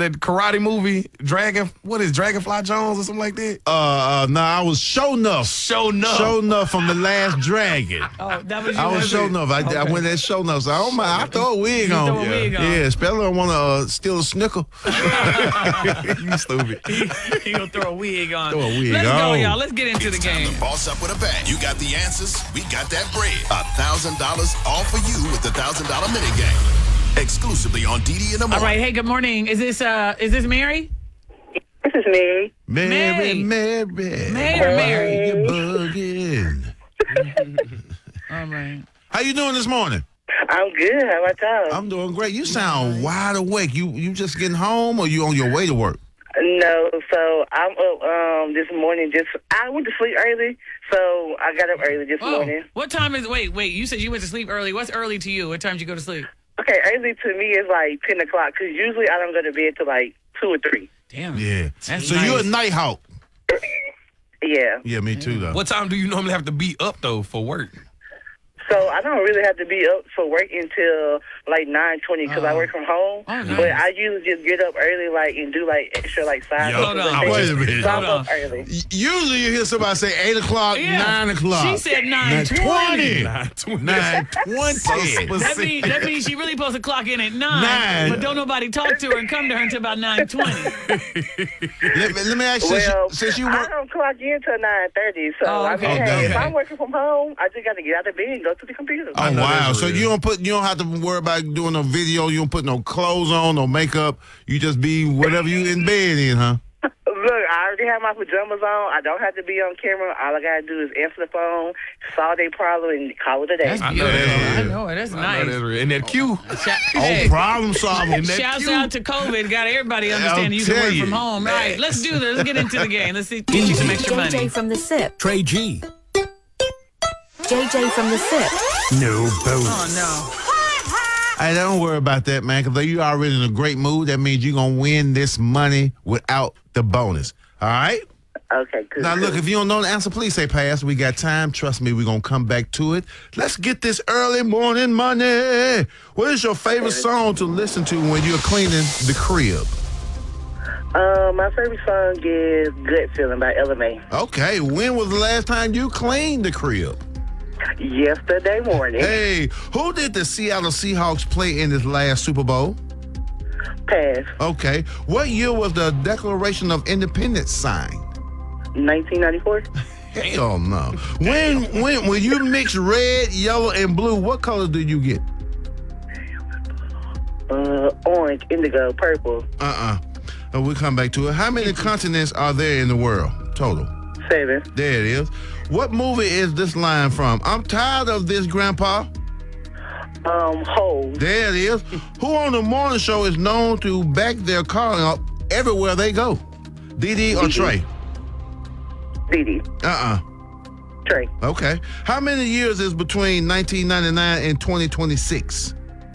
that karate movie, Dragonfly Jones or something like that? No, I was Show Nuff. Show Nuff. Show Nuff from The Last Dragon. Oh, that was you. I was Show Nuff. I went at Show Nuff. So, I throw a wig on. Throw a wig on. Yeah, Speller want to steal a snicker. You stupid. He gonna throw a wig on. Throw a wig Let's go, on. y'all. Let's get into the game. Boss up with a bang. You got the answers. We got that bread. $1,000 all for you with the $1,000 mini game. Exclusively on DD in the morning. All right. Hey, good morning. Is this Mary? This is Mary. Mary. Mary. You bugging. All right. How you doing this morning? I'm good. How about y'all? I'm doing great. You sound wide awake. You just getting home or you on your way to work? No, so I'm up this morning. I went to sleep early, so I got up early this morning. What time is? Wait. You said you went to sleep early. What's early to you? What time did you go to sleep? Okay, early to me is like 10 o'clock, because usually I don't go to bed till like 2 or 3. Damn. Yeah. That's So nice. you're a night hawk. Yeah. Yeah, me too, though. What time do you normally have to be up, though, for work? So I don't really have to be up for work until like 9:20, because I work from home. Oh, nice. But I usually just get up early, like, and do like extra like side. Yo, hold on. Wait a minute. So I'm Hold up early. Usually you hear somebody say 8 o'clock, Yeah. 9 o'clock. She said 9:20. 9:20. That means she really supposed to clock in at 9. 9. But don't nobody talk to her and come to her until about 9:20. Let me ask you, Well, since you I work... don't clock in till 9:30, so Oh, I okay. mean, hey, Okay. if I'm working from home, I just got to get out of bed and go to the computer. Oh, know wow. that's So real. you don't have to worry about doing no video. You don't put no clothes on, no makeup. You just be whatever you in bed in, huh? Look, I already have my pajamas on. I don't have to be on camera. All I got to do is answer the phone, solve their problem, and call it a day. That's I know beautiful. that I is. know it. That's I know nice. that's real. And that Q. Hey, Problem solving. shouts out to COVID. Got everybody understanding you can tell work you. from home. All right, let's do this. Let's get into the game. Let's see, get you some extra money. JJ from the SIP. Trey G. JJ from the SIP. No bonus. Oh, no. Hey, don't worry about that, man, because you're already in a great mood. That means you're going to win this money without the bonus. All right? Okay, good. Now, look, if you don't know the answer, please say pass. We got time. Trust me, we're going to come back to it. Let's get this early morning money. What is your favorite song to listen to when you're cleaning the crib? My favorite song is Good Feeling by Ella May. Okay, when was the last time you cleaned the crib? Yesterday morning. Hey, who did the Seattle Seahawks play in this last Super Bowl? Pass. Okay, what year was the Declaration of Independence signed? 1994. Hell no. When you mix red, yellow, and blue, what colors do you get? Orange, indigo, purple. We'll come back to it. How many continents are there in the world total? 7. There it is. What movie is this line from? I'm tired of this, Grandpa. Holes. There it is. Who on the morning show is known to back their car up everywhere they go? Dee or Trey? Dee. Trey. Okay. How many years is between 1999 and 2026?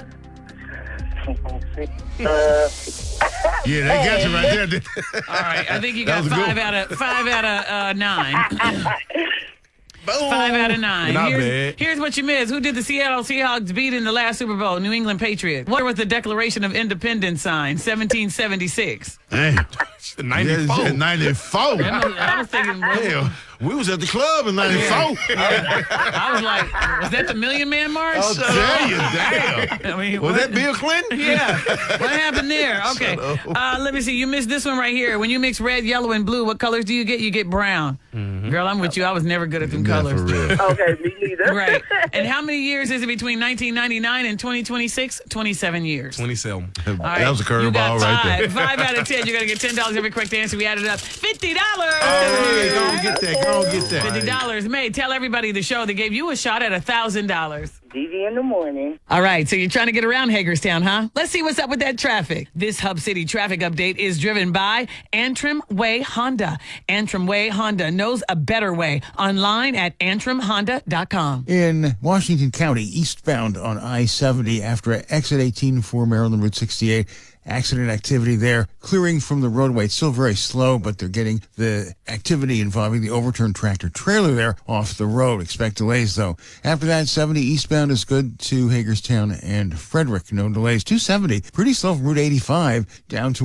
Yeah, they got you right there. All right, I think you That got was a good five out of 9. Boom. 5 out of 9. Not bad. Here's what you missed. Who did the Seattle Seahawks beat in the last Super Bowl? New England Patriots. What was the Declaration of Independence signed? 1776. Hey, 94. 94. I was thinking, Hell, we was at the club in 94. I was like, was that the Million Man March? I'll tell you, damn. I mean, Was what- that Bill Clinton? Yeah. What happened there? Okay. Let me see. You missed this one right here. When you mix red, yellow, and blue, what colors do you get? You get brown. Girl, I'm with you. I was never good at them Yeah, colors. for real. Okay, me neither. Right. And how many years is it between 1999 and 2026? 27 years. 27. All right. That was a You got curveball right there. 5 out of 10. You're going to get $10 every correct answer. We added up $50. Hey, go on, get that. Go on, get that. $50. May, tell everybody the show that gave you a shot at $1,000. Dee in the morning. All right, so you're trying to get around Hagerstown, huh? Let's see what's up with that traffic. This Hub City traffic update is driven by Antrim Way Honda. Antrim Way Honda knows a better way. Online at antrimhonda.com. In Washington County, eastbound on I-70 after exit 18 for Maryland Route 68. Accident activity there, clearing from the roadway. It's still very slow, but they're getting the activity involving the overturned tractor trailer there off the road. Expect delays, though. After that, 70 eastbound is good to Hagerstown and Frederick. No delays. 270, pretty slow from Route 85 down to